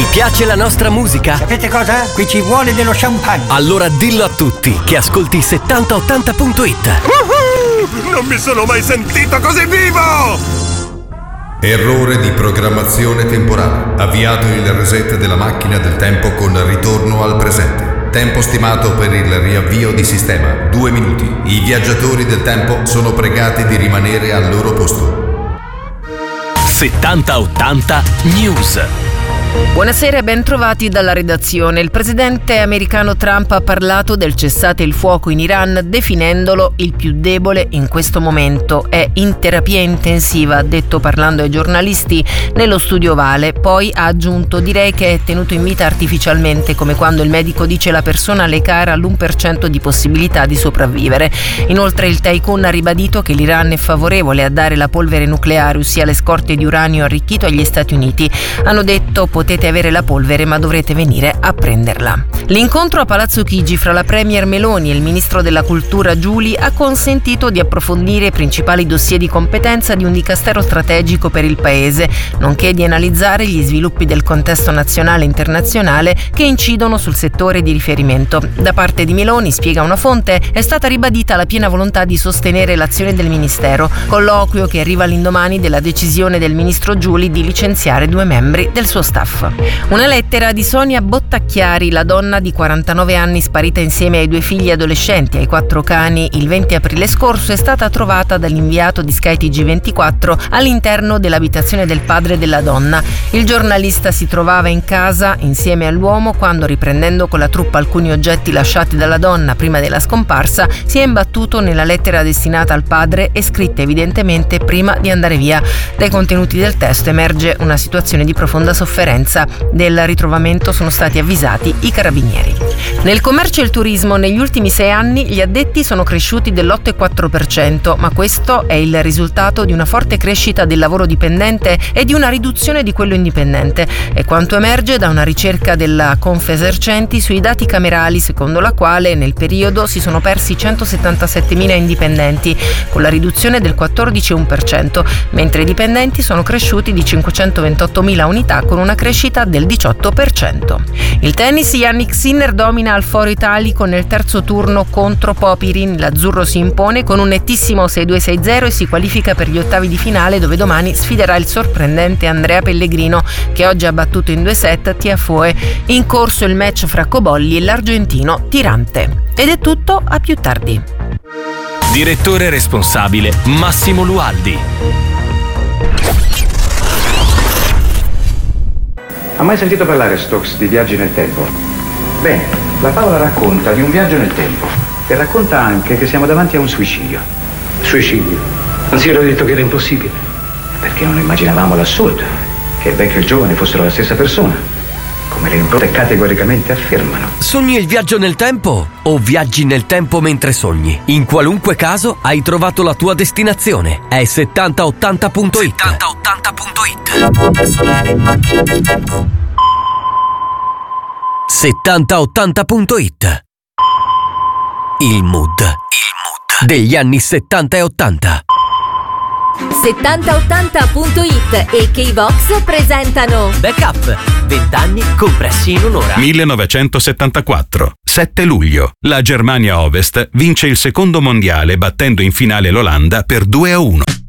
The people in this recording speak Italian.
Ti piace la nostra musica? Sapete cosa? Qui ci vuole dello champagne. Allora dillo a tutti che ascolti 7080.it. Non mi sono mai sentito così vivo! Errore di programmazione temporale. Avviato il reset della macchina del tempo con ritorno al presente. Tempo stimato per il riavvio di sistema 2 minuti. I viaggiatori del tempo sono pregati di rimanere al loro posto. 7080 News. Buonasera e ben trovati dalla redazione. Il presidente americano Trump ha parlato del cessate il fuoco in Iran definendolo il più debole in questo momento. È in terapia intensiva, ha detto parlando ai giornalisti nello studio Ovale. Poi ha aggiunto: direi che è tenuto in vita artificialmente, come quando il medico dice la persona le cara all'1% di possibilità di sopravvivere. Inoltre il tycoon ha ribadito che l'Iran è favorevole a dare la polvere nucleare, ossia le scorte di uranio arricchito, agli Stati Uniti. Hanno detto: potete avere la polvere ma dovrete venire a prenderla. L'incontro a Palazzo Chigi fra la premier Meloni e il ministro della cultura Giuli ha consentito di approfondire i principali dossier di competenza di un dicastero strategico per il paese, nonché di analizzare gli sviluppi del contesto nazionale e internazionale che incidono sul settore di riferimento. Da parte di Meloni, spiega una fonte, è stata ribadita la piena volontà di sostenere l'azione del ministero, colloquio che arriva all'indomani della decisione del ministro Giuli di licenziare 2 membri del suo staff. Una lettera di Sonia Bottacchiari, la donna di 49 anni sparita insieme ai 2 figli adolescenti e ai 4 cani il 20 aprile scorso, è stata trovata dall'inviato di Sky TG24 all'interno dell'abitazione del padre della donna. Il giornalista si trovava in casa insieme all'uomo quando, riprendendo con la truppa alcuni oggetti lasciati dalla donna prima della scomparsa, si è imbattuto nella lettera destinata al padre e scritta evidentemente prima di andare via. Dai contenuti del testo emerge una situazione di profonda sofferenza. Del ritrovamento sono stati avvisati i carabinieri. Nel commercio e il turismo negli ultimi 6 anni gli addetti sono cresciuti dell'8,4%, ma questo è il risultato di una forte crescita del lavoro dipendente e di una riduzione di quello indipendente. È quanto emerge da una ricerca della Confesercenti sui dati camerali, secondo la quale nel periodo si sono persi 177.000 indipendenti, con la riduzione del 14,1%, mentre i dipendenti sono cresciuti di 528.000 unità, con una crescita del 18%. Il tennis, Jannik Sinner domina al Foro Italico nel terzo turno contro Popirin. L'azzurro si impone con un nettissimo 6-2-6-0 e si qualifica per gli ottavi di finale, dove domani sfiderà il sorprendente Andrea Pellegrino, che oggi ha battuto in 2 set Tiafoe. In corso il match fra Cobolli e l'argentino Tirante. Ed è tutto, a più tardi. Direttore responsabile Massimo Lualdi. Ha mai sentito parlare, Stokes, di viaggi nel tempo? Bene, la favola racconta di un viaggio nel tempo e racconta anche che siamo davanti a un suicidio. Suicidio? Non si era detto che era impossibile? Perché non immaginavamo l'assurdo, che il vecchio e il giovane fossero la stessa persona, come le impronte categoricamente affermano. Sogni il viaggio nel tempo o viaggi nel tempo mentre sogni? In qualunque caso hai trovato la tua destinazione. È 7080.it. 7080.it. Il mood degli anni 70 e 80. 7080.it e K-Box presentano Backup, 20 anni compressi in un'ora. 1974, 7 luglio. La Germania Ovest vince il secondo mondiale battendo in finale l'Olanda per 2-1.